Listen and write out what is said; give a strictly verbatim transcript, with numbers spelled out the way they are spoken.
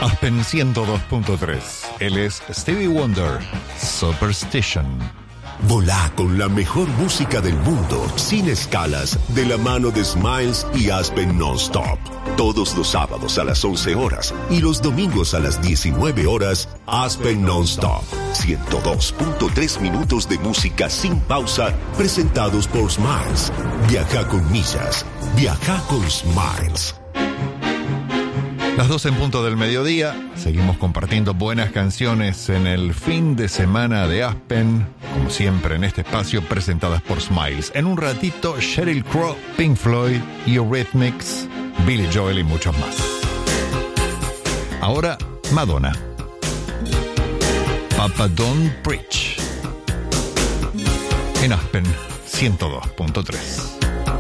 Aspen ciento dos punto tres. Él es Stevie Wonder, Superstition. Volá con la mejor música del mundo, sin escalas, de la mano de Smiles y Aspen Non-Stop. Todos los sábados a las once horas y los domingos a las diecinueve horas, Aspen Non-Stop. ciento dos punto tres minutos de música sin pausa, presentados por Smiles. Viaja con millas. Viaja con Smiles. Las doce en punto del mediodía, seguimos compartiendo buenas canciones en el fin de semana de Aspen, como siempre en este espacio, presentadas por Smiles. En un ratito, Sheryl Crow, Pink Floyd, Eurythmics, Billy Joel y muchos más. Ahora, Madonna. Papa Don't Preach. En Aspen ciento dos punto tres.